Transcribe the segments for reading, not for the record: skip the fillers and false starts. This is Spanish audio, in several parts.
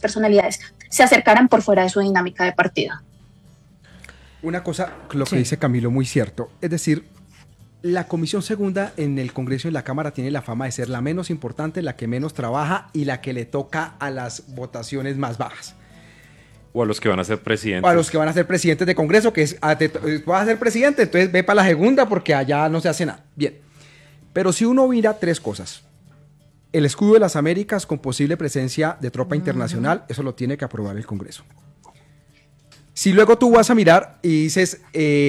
personalidades se acercaran por fuera de su dinámica de partido. Una cosa, lo que dice Camilo, muy cierto. Es decir, la Comisión Segunda en el Congreso y en la Cámara tiene la fama de ser la menos importante, la que menos trabaja y la que le toca a las votaciones más bajas. O a los que van a ser presidentes. O a los que van a ser presidentes de Congreso, que es, vas a ser presidente, entonces ve para la segunda porque allá no se hace nada. Bien, pero si uno mira tres cosas. El escudo de las Américas con posible presencia de tropa internacional, eso lo tiene que aprobar el Congreso. Si luego tú vas a mirar y dices,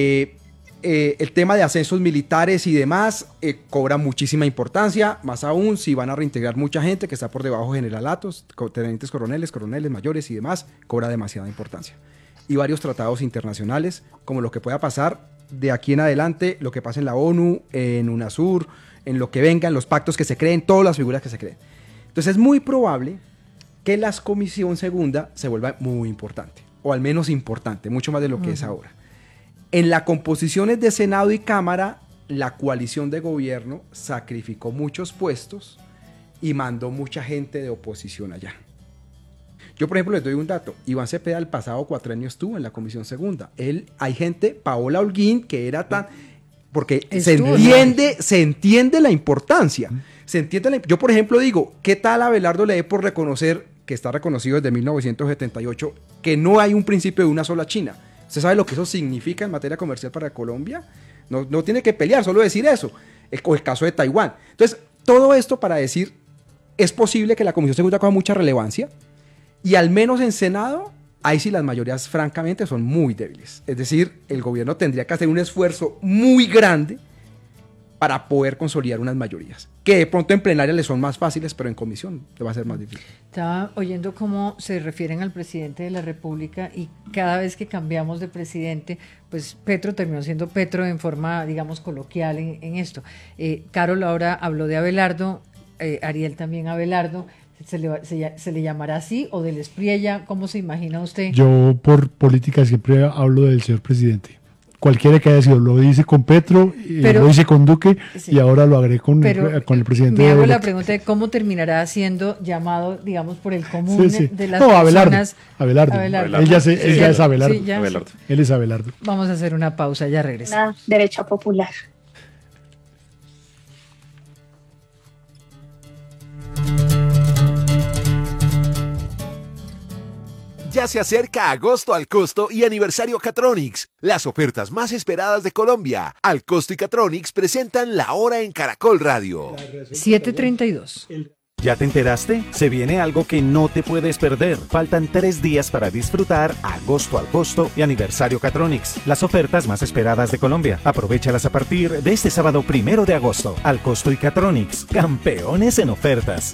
el tema de ascensos militares y demás cobra muchísima importancia, más aún si van a reintegrar mucha gente que está por debajo de generalatos, tenientes coroneles, coroneles mayores y demás, cobra demasiada importancia. Y varios tratados internacionales, como lo que pueda pasar de aquí en adelante, lo que pasa en la ONU, en UNASUR, en lo que venga, en los pactos que se creen, todas las figuras que se creen. Entonces es muy probable que la Comisión Segunda se vuelva muy importante, o al menos importante, mucho más de lo que es ahora. En las composiciones de Senado y Cámara, la coalición de gobierno sacrificó muchos puestos y mandó mucha gente de oposición allá. Yo, por ejemplo, les doy un dato. Iván Cepeda el pasado cuatrienio estuvo en la Comisión Segunda. Hay gente, Paola Holguín, que era tan... Porque se entiende la importancia. Yo, por ejemplo, digo, ¿qué tal a Abelardo le dé por reconocer, que está reconocido desde 1978, que no hay un principio de una sola China? ¿Usted sabe lo que eso significa en materia comercial para Colombia? No tiene que pelear, solo decir eso. O el caso de Taiwán. Entonces, todo esto para decir, es posible que la Comisión Segunda coja mucha relevancia y al menos en Senado, ahí sí las mayorías francamente son muy débiles. Es decir, el gobierno tendría que hacer un esfuerzo muy grande para poder consolidar unas mayorías, que de pronto en plenaria le son más fáciles, pero en comisión le va a ser más difícil. Estaba oyendo cómo se refieren al presidente de la República y cada vez que cambiamos de presidente, pues Petro terminó siendo Petro en forma, digamos, coloquial en esto. Carol ahora habló de Abelardo, Ariel también Abelardo. ¿Se le llamará así o del Espriella? ¿Cómo se imagina usted? Yo por política siempre hablo del señor presidente. Cualquiera que haya sido, lo dice con Petro, lo dice con Duque, sí, y ahora lo agregué con el presidente. Me hago la pregunta de cómo terminará siendo llamado, digamos, por el común de las personas. Abelardo. Él ya es Abelardo. Sí, ya. Abelardo. Él es Abelardo. Vamos a hacer una pausa, ya regresamos. Una derecha popular. Ya se acerca agosto al costo y aniversario Catronics, las ofertas más esperadas de Colombia. Al costo y Catronics presentan La Hora en Caracol Radio. 7:32. ¿Ya te enteraste? Se viene algo que no te puedes perder. Faltan 3 días para disfrutar agosto al costo y aniversario Catronics, las ofertas más esperadas de Colombia. Aprovéchalas a partir de este sábado 1 de agosto. Al costo y Catronics, campeones en ofertas.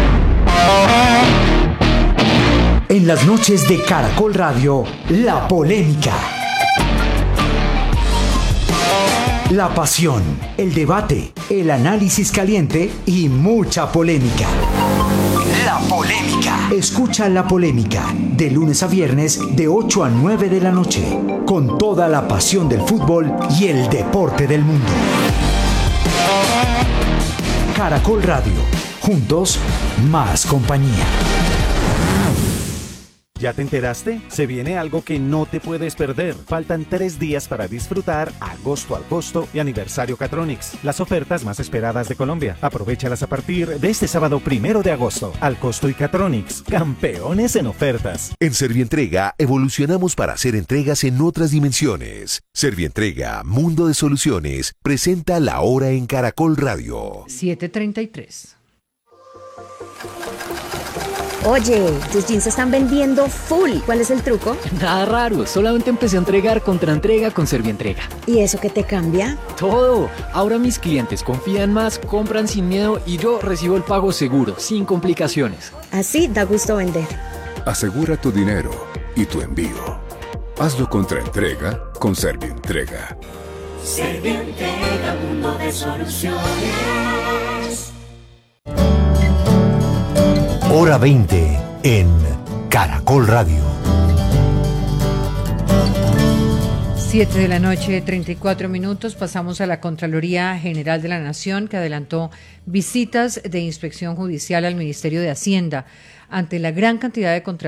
En las noches de Caracol Radio, la polémica. La pasión, el debate, el análisis caliente y mucha polémica. La polémica. Escucha La Polémica de lunes a viernes de 8 a 9 de la noche, con toda la pasión del fútbol y el deporte del mundo. Caracol Radio, juntos, más compañía. ¿Ya te enteraste? Se viene algo que no te puedes perder. Faltan 3 días para disfrutar agosto al costo y aniversario Catronics, las ofertas más esperadas de Colombia. Aprovéchalas a partir de este sábado 1 de agosto. Al costo y Catronics, campeones en ofertas. En Servientrega evolucionamos para hacer entregas en otras dimensiones. Servientrega, Mundo de Soluciones, presenta La Hora en Caracol Radio. 7:33. Oye, tus jeans se están vendiendo full. ¿Cuál es el truco? Nada raro, solamente empecé a entregar contraentrega con Servientrega. ¿Y eso qué te cambia? Todo. Ahora mis clientes confían más, compran sin miedo y yo recibo el pago seguro, sin complicaciones. Así da gusto vender. Asegura tu dinero y tu envío. Hazlo contraentrega con Servientrega. Servientrega, mundo de soluciones. Hora 20 en Caracol Radio. 7:34 p.m. Pasamos a la Contraloría General de la Nación, que adelantó visitas de inspección judicial al Ministerio de Hacienda ante la gran cantidad de contratos